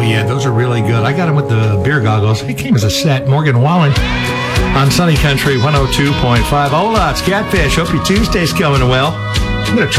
yeah, those are really good. I got them with the beer goggles. It came as a set. Morgan Wallen on Sunny Country 102.5. Hola, it's Catfish. Hope your Tuesday's coming well. I'm going to